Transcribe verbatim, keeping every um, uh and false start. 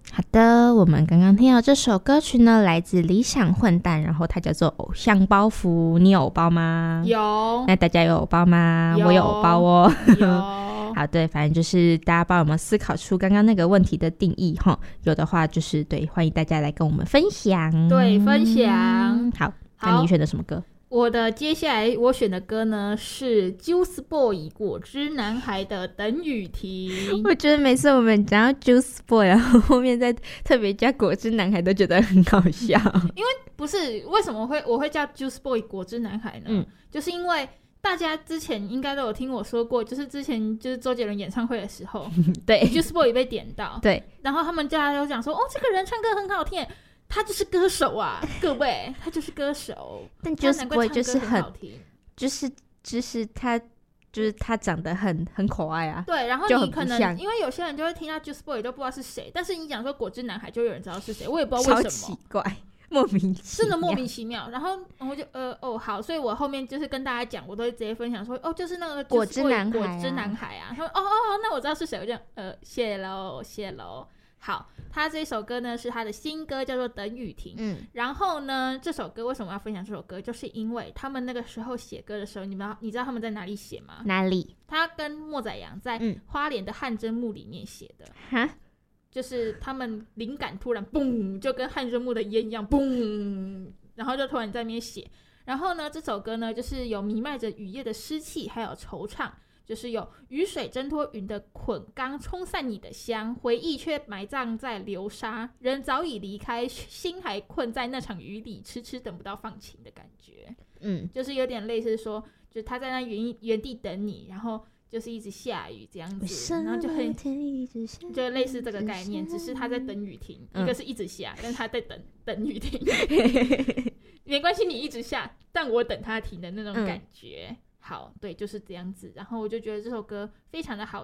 好的，我们刚刚听到这首歌曲呢，来自理想混蛋，然后它叫做偶像包袱。你有偶包吗？ 有。 那大家有偶包吗？ 有， 我有偶包哦。 有。 好，对，反正就是大家帮我们思考出刚刚那个问题的定义齁，有的话就是对，欢迎大家来跟我们分享。 对，分享。 好，那你选的什么歌？ 我的接下来我选的歌呢是 Juice Boy 果汁男孩的等雨停。 我觉得每次我们讲到 Juice Boy 然后后面再特别加果汁男孩都觉得很搞笑。 因为不是为什么会我会叫 Juice Boy 果汁男孩呢、嗯、就是因为大家之前应该都有听我说过，就是之前就是周杰伦演唱会的时候对 Juice Boy 被点到，对，然后他们家都讲说哦这个人唱歌很好听，他就是歌手啊，各位，他就是歌手。但 Juice Boy 就是很， 就是就是他，就是他长得很很可爱啊。 对，然后你可能因为有些人就会听到 Juice Boy 都不知道是谁，但是你讲说果汁男孩就有人知道是谁，我也不知道为什么， 超奇怪，莫名其妙， 真的莫名其妙。然后我就呃哦好，所以我后面就是跟大家讲，我都会直接分享说哦就是那个果汁男孩、啊， 果汁男孩啊。他说哦哦哦，那我知道是谁，我就呃谢喽谢喽。好，他这首歌呢是他的新歌，叫做《等雨停》。嗯，然后呢，这首歌为什么要分享这首歌？就是因为他们那个时候写歌的时候，你们你知道他们在哪里写吗？ 哪里？ 他跟莫宰阳在花莲的汗蒸木里面写的。哈、嗯，就是他们灵感突然嘣，就跟汗蒸木的烟一样嘣，然后就突然在那边写。然后呢，这首歌呢就是有弥漫着雨夜的湿气，还有惆怅。就是有雨水挣脱云的捆钢，冲散你的香，回忆却埋葬在流沙，人早已离开，心还困在那场雨里，迟迟等不到放晴的感觉。嗯，就是有点类似说，就是他在那 原, 原地等你，然后就是一直下雨这样子，然后就很就类似这个概念，只是他在等雨停、嗯、一个是一直下，但是他在等等雨停没关系，你一直下，但我等他停的那种感觉、嗯，好，对，就是这样子。然后我就觉得这首歌非常的好